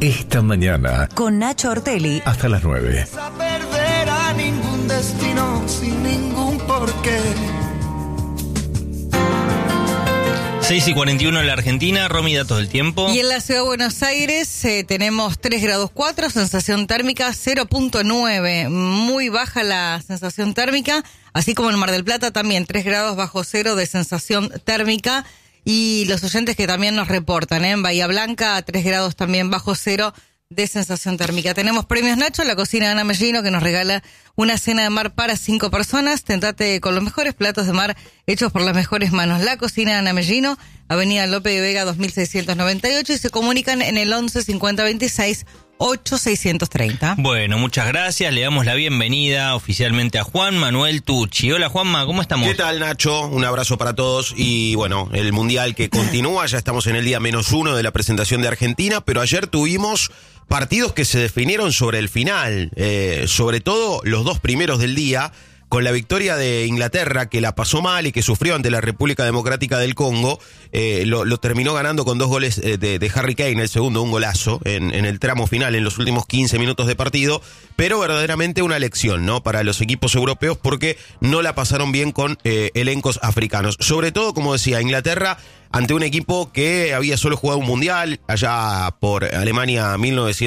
Esta mañana. Con Nacho Ortelli. Hasta las 9. A perder a ningún destino sin ningún porqué. 6:41 en la Argentina. Romy, datos del tiempo. Y en la ciudad de Buenos Aires tenemos 3 grados 4, sensación térmica 0.9. Muy baja la sensación térmica, así como en Mar del Plata también 3 grados bajo cero de sensación térmica. Y los oyentes que también nos reportan, en Bahía Blanca 3 grados también bajo cero de sensación térmica. Tenemos premios Nacho, la cocina de Ana Mellino, que nos regala una cena de mar para 5 personas. Tentate con los mejores platos de mar hechos por las mejores manos. La cocina de Ana Mellino, Avenida Lope de Vega 2698, y se comunican en el 11 50 26 8630. Bueno, muchas gracias. Le damos la bienvenida oficialmente a Juan Manuel Tucci. Hola, Juanma, ¿cómo estamos? ¿Qué tal, Nacho? Un abrazo para todos. Y bueno, el Mundial que continúa, ya estamos en el día -1 de la presentación de Argentina, pero ayer tuvimos partidos que se definieron sobre el final, sobre todo los 2 primeros del día, con la victoria de Inglaterra, que la pasó mal y que sufrió ante la República Democrática del Congo. Lo terminó ganando con 2 goles de Harry Kane, el segundo, un golazo en el tramo final, en los últimos 15 minutos de partido, pero verdaderamente una lección, ¿no?, para los equipos europeos, porque no la pasaron bien con elencos africanos. Sobre todo, como decía, Inglaterra ante un equipo que había solo jugado un mundial allá por Alemania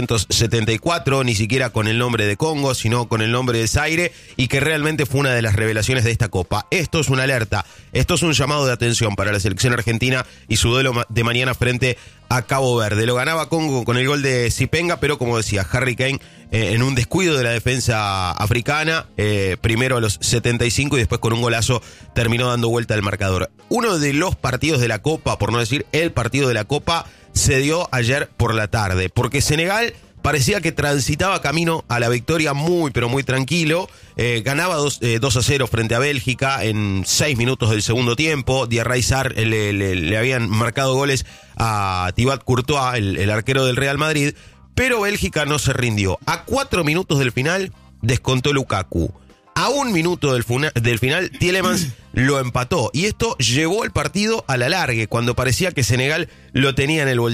1974, ni siquiera con el nombre de Congo, sino con el nombre de Zaire, y que realmente fue una de las revelaciones de esta Copa. Esto es una alerta, esto es un llamado de atención para la selección argentina y su duelo de mañana frente a Cabo Verde. Lo ganaba Congo con el gol de Zipenga, pero como decía, Harry Kane en un descuido de la defensa africana, primero a los 75 y después con un golazo terminó dando vuelta al marcador. Uno de los partidos de la Copa, por no decir el partido de la Copa, se dio ayer por la tarde, porque Senegal parecía que transitaba camino a la victoria muy, pero muy tranquilo. Ganaba 2-0 frente a Bélgica en 6 minutos del segundo tiempo. Diarra Sarr le habían marcado goles a Thibaut Courtois, el arquero del Real Madrid, pero Bélgica no se rindió. A 4 minutos del final descontó Lukaku. A 1 minuto del final, Tielemans lo empató. Y esto llevó el partido a la largue, cuando parecía que Senegal lo tenía en el bolsillo.